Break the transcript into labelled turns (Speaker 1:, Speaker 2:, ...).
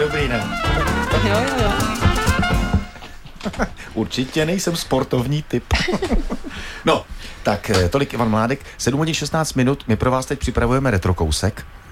Speaker 1: dobrý, ne?
Speaker 2: Jo.
Speaker 1: Určitě nejsem sportovní typ. No, tak tolik Ivan Mládek, 7 hodin 16 minut, my pro vás teď připravujeme retrokousek.